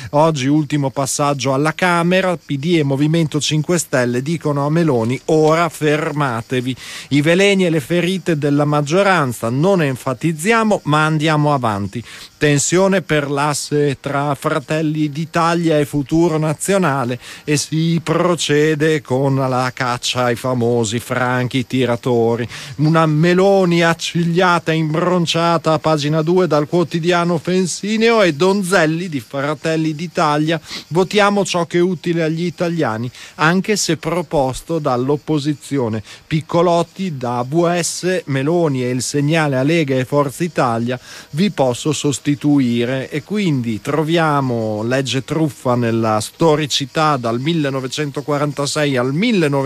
Oggi ultimo passaggio alla Camera, PD e Movimento 5 Stelle dicono a Meloni: ora fermatevi. I veleni e le ferite della maggioranza, non enfatizziamo ma andiamo avanti. Tensione per l'asse tra Fratelli d'Italia e Futuro Nazionale e si procede con la caccia ai famosi franchi tiratori. Una Meloni accigliata e imbronciata a pagina 2 dal quotidiano Fensineo e Donzelli di Fratelli d'Italia: votiamo ciò che è utile agli italiani, anche se proposto dall'opposizione. Piccolotti da AVS, Meloni e il segnale a Lega e Forza Italia: vi posso sostituire. E quindi troviamo legge truffa nella storicità dal 1946 al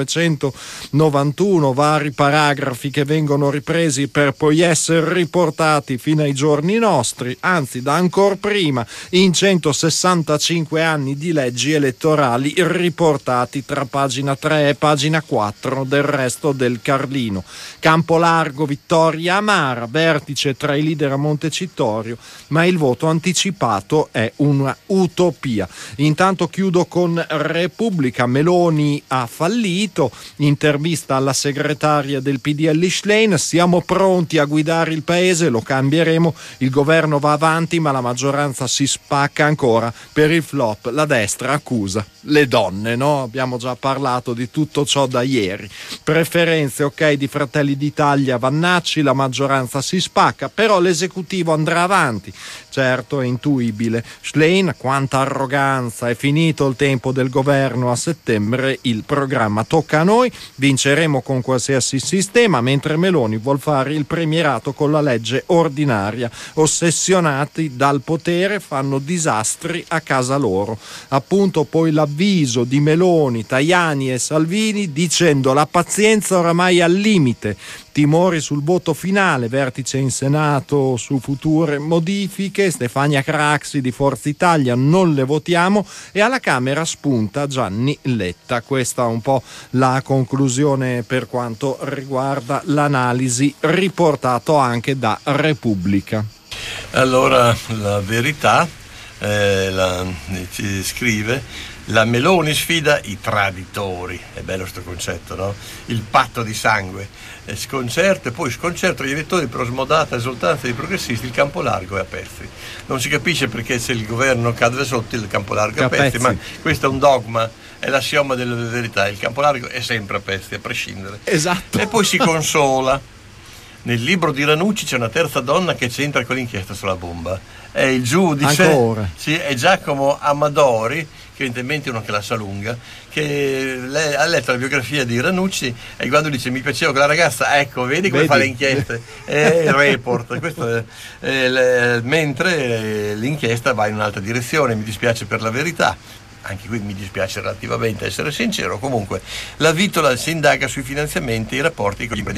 1991, vari paragrafi che vengono ripresi per poi essere riportati fino ai giorni nostri, anzi da ancor prima, in 165 anni di leggi elettorali riportati tra pagina 3 e pagina 4 del resto del Carlino. Campo largo, vittoria amara, vertice tra i leader a Montecitorio, ma il voto anticipato è una utopia. Intanto chiudo con Repubblica: Meloni ha fallito, intervista alla segretaria del PDL Schlein: siamo pronti a guidare il paese, lo cambieremo, il governo va avanti ma la maggioranza si spacca ancora. Per il flop la destra accusa le donne, no? Abbiamo già parlato di tutto ciò da ieri. Preferenze ok di Fratelli d'Italia, Vannacci, la maggioranza si spacca, però l'esecutivo andrà avanti. Certo, è intuibile. Schlein: quanta arroganza, è finito il tempo del governo a settembre, il programma tocca a noi, vinceremo con qualsiasi sistema, mentre Meloni vuol fare il premierato con la legge ordinaria. Ossessionati dal potere fanno disastri a casa loro. Appunto poi l'avviso di Meloni, Tajani e Salvini dicendo: la pazienza oramai al limite, timori sul voto finale, vertice in Senato su future modifiche, Stefania Craxi di Forza Italia: non le votiamo, e alla Camera spunta Gianni Letta. Questa è un po' la conclusione per quanto riguarda l'analisi riportato anche da Repubblica. Allora, la Verità ci scrive: la Meloni sfida i traditori. È bello sto concetto, no? Il patto di sangue. Sconcerto e poi sconcerto gli elettori per smodata esultanza dei progressisti, il campo largo è a pezzi. Non si capisce perché se il governo cade sotto il campo largo è a pezzi, ma questo è un dogma, è l'assioma della Verità: il campo largo è sempre a pezzi, a prescindere. Esatto. E poi si consola. Nel libro di Ranucci c'è una terza donna che c'entra con l'inchiesta sulla bomba. È il giudice. Ancora. Sì, è Giacomo Amadori, che evidentemente è uno che la sa lunga, che lei ha letto la biografia di Ranucci e quando dice: mi piaceva quella ragazza, ecco, vedi come fa le inchieste, è il report. Questo mentre l'inchiesta va in un'altra direzione. Mi dispiace per la Verità, anche qui mi dispiace relativamente, essere sincero. Comunque la Vitola si indaga sui finanziamenti e i rapporti con gli imprenditori